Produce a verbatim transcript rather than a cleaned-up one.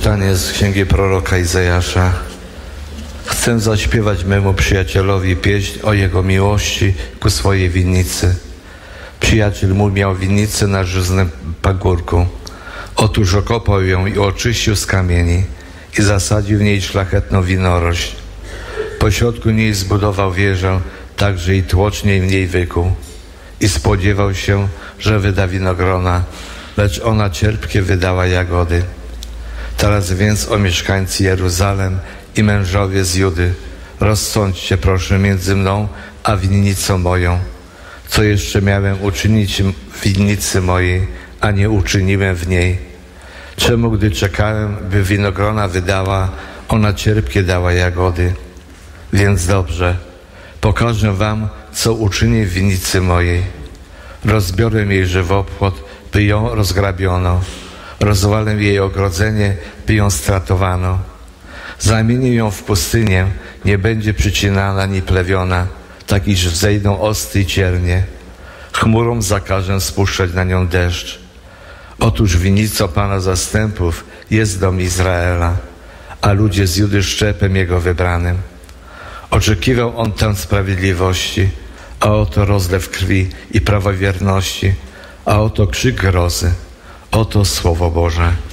Czytanie z księgi proroka Izajasza. Chcę zaśpiewać memu przyjacielowi pieśń o jego miłości ku swojej winnicy. Przyjaciel mój miał winnicę na żyznym pagórku. Otóż okopał ją i oczyścił z kamieni i zasadził w niej szlachetną winorośl. Pośrodku niej zbudował wieżę, także i tłoczniej w niej wykuł. I spodziewał się, że wyda winogrona, lecz ona cierpkie wydała jagody. Teraz więc, o mieszkańcy Jeruzalem i mężowie z Judy, rozsądźcie proszę między mną a winnicą moją. Co jeszcze miałem uczynić w winnicy mojej, a nie uczyniłem w niej? Czemu, gdy czekałem, by winogrona wydała, ona cierpkie dała jagody? Więc dobrze, pokażę wam, co uczynię w winnicy mojej. Rozbiorę jej żywopłot, by ją rozgrabiono. Rozwalę jej ogrodzenie, by ją stratowano. Zamienię ją w pustynię, nie będzie przycinana ni plewiona, tak iż wzejdą osty i ciernie. Chmurą zakażę spuszczać na nią deszcz. Otóż winnicą Pana zastępów jest dom Izraela, a ludzie z Judy szczepem Jego wybranym. Oczekiwał on tam sprawiedliwości, a oto rozlew krwi i prawowierności, a oto krzyk grozy. Oto Słowo Boże.